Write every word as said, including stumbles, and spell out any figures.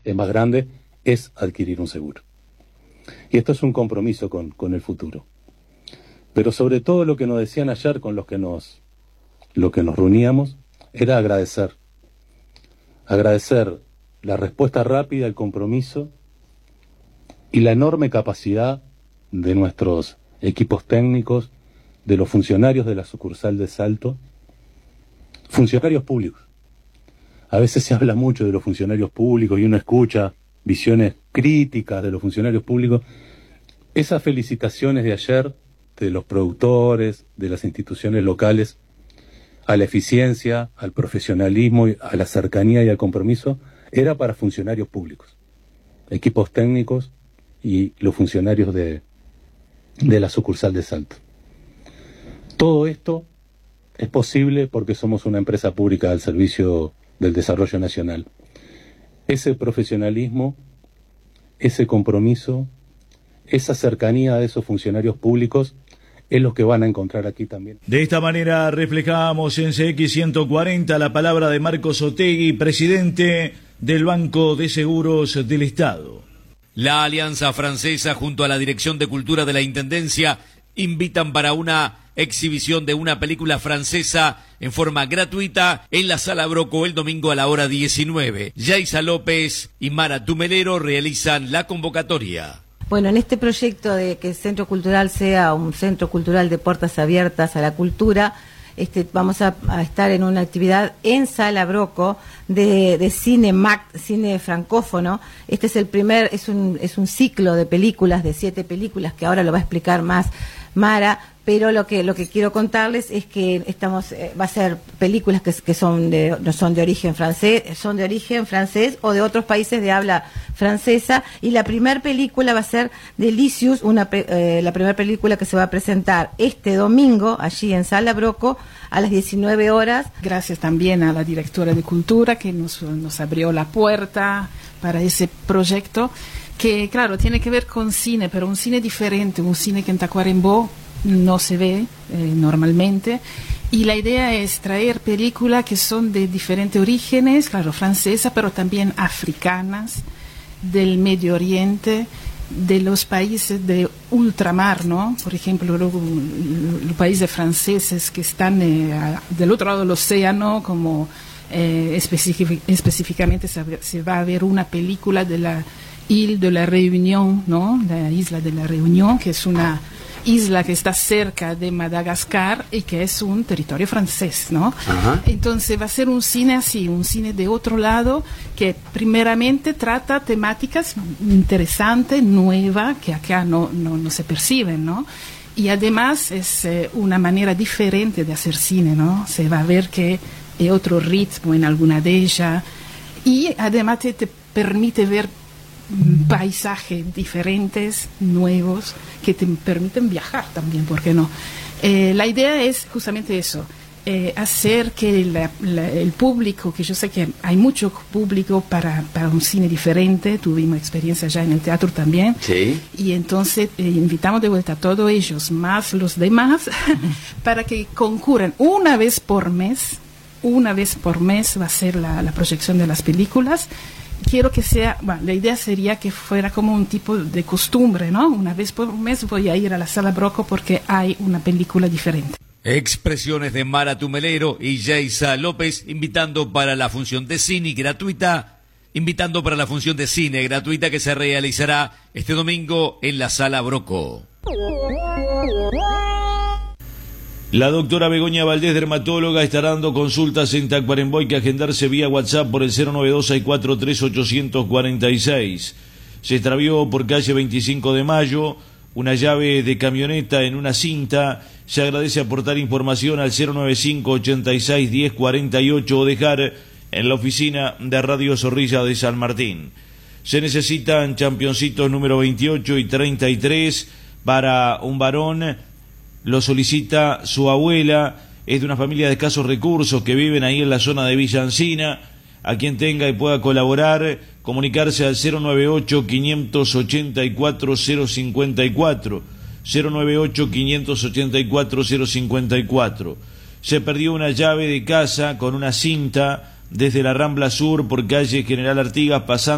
es más grande, es adquirir un seguro. Y esto es un compromiso con, con el futuro. Pero sobre todo lo que nos decían ayer con los que nos, lo que nos reuníamos era agradecer. Agradecer la respuesta rápida, el compromiso y la enorme capacidad de nuestros equipos técnicos, de los funcionarios de la sucursal de Salto, funcionarios públicos. A veces se habla mucho de los funcionarios públicos y uno escucha visiones críticas de los funcionarios públicos. Esas felicitaciones de ayer de los productores, de las instituciones locales, a la eficiencia, al profesionalismo, a la cercanía y al compromiso, era para funcionarios públicos, equipos técnicos y los funcionarios de, de la sucursal de Salto. Todo esto es posible porque somos una empresa pública al servicio del desarrollo nacional. Ese profesionalismo, ese compromiso, esa cercanía de esos funcionarios públicos es lo que van a encontrar aquí también. De esta manera reflejamos en C X ciento cuarenta la palabra de Marcos Otegui, presidente del Banco de Seguros del Estado. La Alianza Francesa junto a la Dirección de Cultura de la Intendencia invitan para una exhibición de una película francesa en forma gratuita en la Sala Broco el domingo a la hora diecinueve. Yaisa López y Mara Tumelero realizan la convocatoria. Bueno, en este proyecto de que el Centro Cultural sea un centro cultural de puertas abiertas a la cultura, este, vamos a, a estar en una actividad en Sala Broco de, de cine Mac, cine francófono. Este es el primer, es un, es un ciclo de películas, de siete películas, que ahora lo va a explicar más Mara, pero lo que lo que quiero contarles es que estamos eh, va a ser películas que, que son de no son de origen francés, son de origen francés o de otros países de habla francesa, y la primera película va a ser Delicious, una eh, la primera película que se va a presentar este domingo allí en Sala Broco a las diecinueve horas. Gracias también a la directora de Cultura que nos, nos abrió la puerta para ese proyecto, que claro, tiene que ver con cine, pero un cine diferente, un cine que en Tacuarembó no se ve eh, normalmente, y la idea es traer películas que son de diferentes orígenes, claro, francesas, pero también africanas, del Medio Oriente, de los países de ultramar, ¿no? Por ejemplo, los, los países franceses que están eh, a, del otro lado del océano, como eh, especific- específicamente se, se va a ver una película de la Ile de la Réunion, ¿no? La isla de la Reunión, que es una isla que está cerca de Madagascar y que es un territorio francés, ¿no? Ajá. Entonces va a ser un cine así, un cine de otro lado, que primeramente trata temáticas interesantes, nuevas, que acá no, no, no se perciben, ¿no? Y además es eh, una manera diferente de hacer cine, ¿no? Se va a ver que hay otro ritmo en alguna de ellas, y además te, te permite ver paisajes diferentes, nuevos, que te permiten viajar también, ¿por qué no? Eh, la idea es justamente eso, eh, hacer que la, la, el público, que yo sé que hay mucho público para, para un cine diferente, tuvimos experiencia ya en el teatro también, sí. Y entonces eh, invitamos de vuelta a todos ellos, más los demás, para que concurran una vez por mes, una vez por mes va a ser la, la proyección de las películas. Quiero que sea, bueno, la idea sería que fuera como un tipo de costumbre, ¿no? Una vez por mes voy a ir a la Sala Broco porque hay una película diferente. Expresiones de Mara Tumelero y Yaisa López invitando para la función de cine gratuita, invitando para la función de cine gratuita que se realizará este domingo en la Sala Broco. La doctora Begoña Valdés, dermatóloga, estará dando consultas en Tacuarembó. Hay que agendarse vía WhatsApp por el cero nueve dos seis cuatro tres ocho cuatro seis. Se extravió por calle veinticinco de mayo una llave de camioneta en una cinta. Se agradece aportar información al cero nueve cinco ochenta y seis diez cuarenta y ocho o dejar en la oficina de Radio Zorrilla de San Martín. Se necesitan championcitos número veintiocho y treinta y tres para un varón. Lo solicita su abuela, es de una familia de escasos recursos que viven ahí en la zona de Villa Encina. A quien tenga y pueda colaborar, comunicarse al cero nueve ocho quinientos ochenta y cuatro cero cincuenta y cuatro, cero nueve ocho quinientos ochenta y cuatro cero cincuenta y cuatro. Se perdió una llave de casa con una cinta desde la Rambla Sur por calle General Artigas pasando